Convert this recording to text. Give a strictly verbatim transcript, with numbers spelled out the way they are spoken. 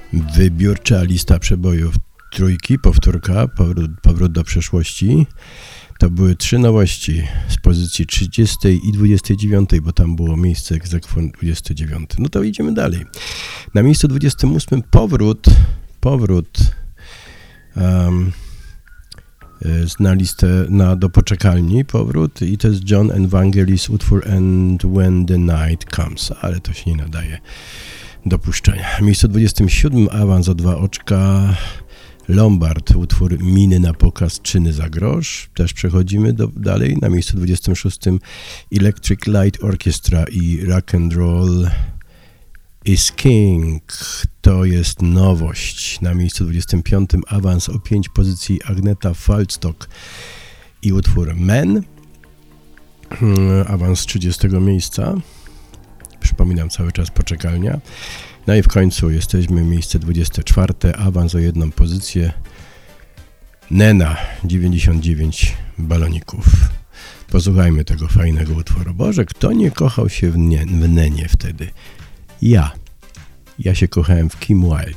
Wybiórcza lista przebojów trójki, powtórka, powrót, powrót do przeszłości. To były trzy nowości z pozycji trzydziestej i dwudziestej dziewiątej, bo tam było miejsce egzekwon dwudziesty dziewiąty. No to idziemy dalej. Na miejscu dwudziestym ósmym powrót, powrót um, na listę na, do poczekalni, powrót i to jest John Evangelis utwór And When the Night Comes, ale to się nie nadaje do puszczenia. Miejsce dwudziestym siódmym awans o dwa oczka, Lombard, utwór Miny na pokaz, czyny za grosz. Też przechodzimy do, dalej. Na miejscu dwudziestym szóstym Electric Light Orchestra i Rock and Roll is King. To jest nowość. Na miejscu dwudziestym piątym awans o pięć pozycji Agneta Falstock i utwór Men. Awans z trzydziestego miejsca. Przypominam, cały czas poczekalnia. No i w końcu jesteśmy miejsce dwudzieste czwarte, awans o jedną pozycję. Nena, dziewięćdziesiąt dziewięć baloników. Posłuchajmy tego fajnego utworu. Boże, kto nie kochał się w, nie, w Nenie wtedy? Ja. Ja się kochałem w Kim Wilde.